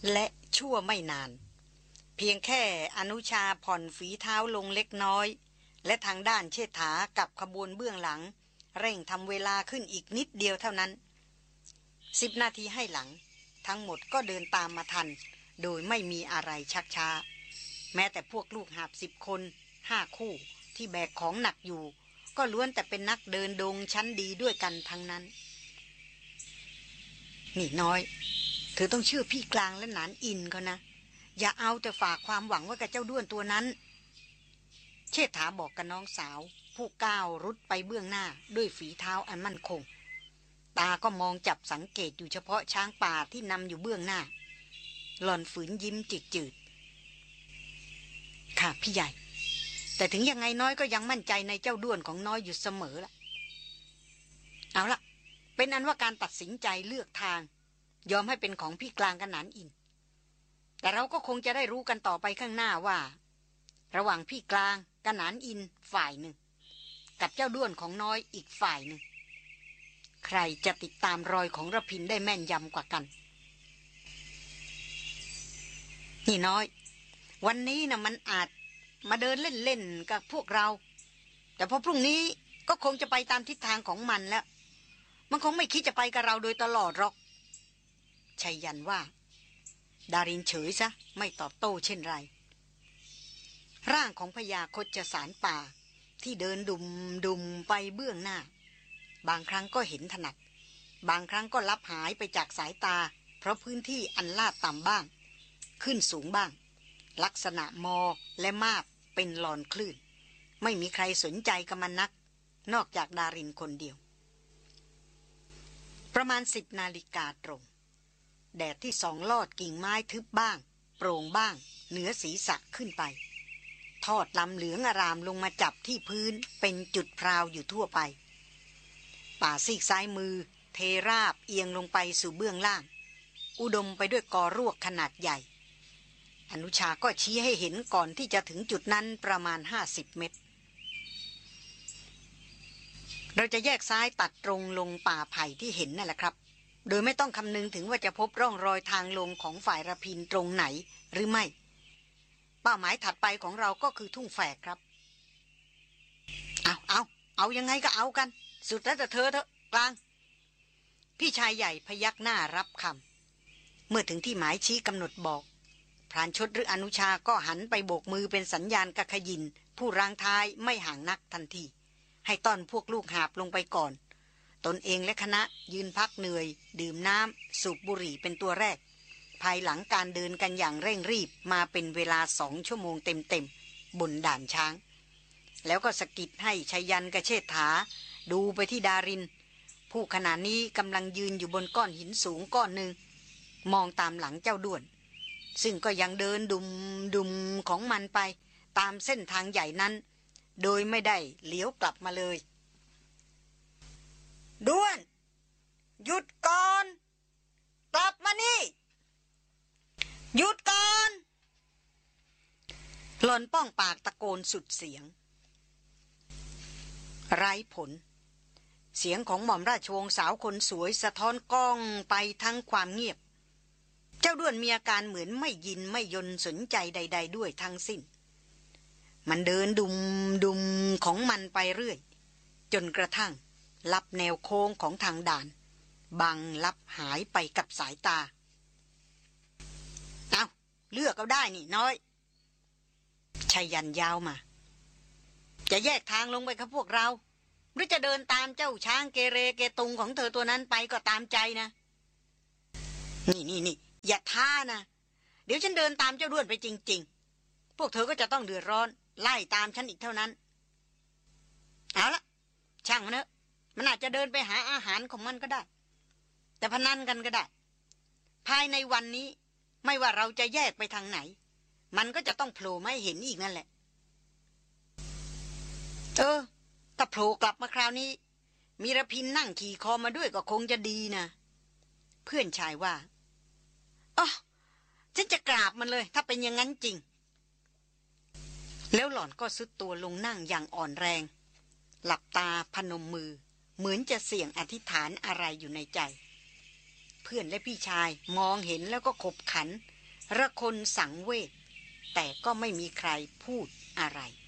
และชั่วไม่นานเพียงแค่อนุชาผ่อนฝีเท้าลงเล็กน้อยและทางด้านเชษฐากับขบวนเบื้องหลังเร่งทำเวลาขึ้นอีกนิดเดียวเท่านั้น10 นาทีให้หลังทั้งหมดก็เดินตามมาทันโดยไม่มีอะไรชักช้าแม้แต่พวกลูกหาบ10 คน5 คู่ที่แบกของหนักอยู่ก็ล้วนแต่เป็นนักเดินดงชั้นดีด้วยกันทั้งนั้นนี่น้อยเธอต้องเชื่อพี่กลางและหนานอินเขานะอย่าเอาแต่ฝากความหวังไว้กับเจ้าด้วนตัวนั้นเชษฐาบอกกับน้องสาวผู้ก้าวรุดไปเบื้องหน้าด้วยฝีเท้าอันมั่นคงตาก็มองจับสังเกตอยู่เฉพาะช้างป่าที่นำอยู่เบื้องหน้าหล่อนฝืนยิ้มจืดๆค่ะพี่ใหญ่แต่ถึงยังไงน้อยก็ยังมั่นใจในเจ้าด้วนของน้อยอยู่เสมอละเอาละเป็นอันว่าการตัดสินใจเลือกทางยอมให้เป็นของพี่กลางกับหนานอินแต่เราก็คงจะได้รู้กันต่อไปข้างหน้าว่าระหว่างพี่กลางกับหนานอินฝ่ายหนึ่งกับเจ้าด้วนของน้อยอีกฝ่ายหนึ่งใครจะติดตามรอยของระพินได้แม่นยำกว่ากันนี่น้อยวันนี้นะมันอาจมาเดินเล่นๆกับพวกเราแต่พอพรุ่งนี้ก็คงจะไปตามทิศทางของมันแล้วมันคงไม่คิดจะไปกับเราโดยตลอดหรอกชัยยันว่าดารินเฉยซะไม่ตอบโต้เช่นไรร่างของพญาคชสารป่าที่เดินดุมไปเบื้องหน้าบางครั้งก็เห็นถนัดบางครั้งก็ลับหายไปจากสายตาเพราะพื้นที่อันลาดต่ำบ้างขึ้นสูงบ้างลักษณะมอและมาบเป็นหลอนคลื่นไม่มีใครสนใจกับมันนักนอกจากดารินคนเดียวประมาณ10 นาฬิกาตรงแดดที่ส่องลอดกิ่งไม้ทึบบ้างโปร่งบ้างเหนือศีรษะขึ้นไปทอดลำเหลืองอารามลงมาจับที่พื้นเป็นจุดพราวอยู่ทั่วไปป่าซีกซ้ายมือเทราบเอียงลงไปสู่เบื้องล่างอุดมไปด้วยกอรวกขนาดใหญ่อนุชาก็ชี้ให้เห็นก่อนที่จะถึงจุดนั้นประมาณ50 เมตรเราจะแยกซ้ายตัดตรงลงป่าไผ่ที่เห็นนั่นแหละครับโดยไม่ต้องคำนึงถึงว่าจะพบร่องรอยทางลงของฝ่ายระพินตรงไหนหรือไม่เป้าหมายถัดไปของเราก็คือทุ่งแฝกครับเอายังไงก็เอากันสุดแล้วแต่เธอเถอะกลางพี่ชายใหญ่พยักหน้ารับคำเมื่อถึงที่หมายชี้กำหนดบอกพรานชดหรืออนุชาก็หันไปโบกมือเป็นสัญญาณกะขยินผู้รางท้ายไม่ห่างนักทันทีให้ต้อนพวกลูกหาบลงไปก่อนตนเองและคณะยืนพักเหนื่อยดื่มน้ำสูบบุหรี่เป็นตัวแรกภายหลังการเดินกันอย่างเร่งรีบมาเป็นเวลา2 ชั่วโมงเต็มบนด่านช้างแล้วก็สะกิดให้ชัยยันกับเชษฐาดูไปที่ดารินผู้ขณะนี้กำลังยืนอยู่บนก้อนหินสูงก้อนหนึ่งมองตามหลังเจ้าด้วนซึ่งก็ยังเดินดุมของมันไปตามเส้นทางใหญ่นั้นโดยไม่ได้เลี้ยวกลับมาเลยด้วนหยุดก่อนกลับมานี่หยุดก่อนหล่อนป้องปากตะโกนสุดเสียงไร้ผลเสียงของหม่อมราชวงศ์สาวคนสวยสะท้อนก้องไปทั้งความเงียบเจ้าด้วนมีอาการเหมือนไม่ยินไม่ยนสนใจใดๆด้วยทั้งสิ้นมันเดินดุมของมันไปเรื่อยจนกระทั่งลับแนวโค้งของทางด่านบังลับหายไปกับสายตาเอาเลือกเอาได้นี่น้อยชัยยันยาวมาจะแยกทางลงไปกับพวกเราหรือจะเดินตามเจ้าช้างเกเรเกตุงของเธอตัวนั้นไปก็ตามใจนะนี่อย่าท่านะเดี๋ยวฉันเดินตามเจ้าด้วนไปจริงๆพวกเธอก็จะต้องเดือดร้อนไล่ตามฉันอีกเท่านั้นเอาละช่างมันเถอะมันอาจจะเดินไปหาอาหารของมันก็ได้แต่พนันกันก็ได้ภายในวันนี้ไม่ว่าเราจะแยกไปทางไหนมันก็จะต้องโผล่มาให้เห็นอีกนั่นแหละถ้าโผล่กลับมาคราวนี้มีระพินนั่งขี่คอมาด้วยก็คงจะดีนะเพื่อนชายว่าฉันจะกราบมันเลยถ้าเป็นอย่างนั้นจริงแล้วหล่อนก็ซุดตัวลงนั่งอย่างอ่อนแรงหลับตาพนมมือเหมือนจะเสี่ยงอธิษฐานอะไรอยู่ในใจเพื่อนและพี่ชายมองเห็นแล้วก็ขบขันระคนสังเวชแต่ก็ไม่มีใครพูดอะไร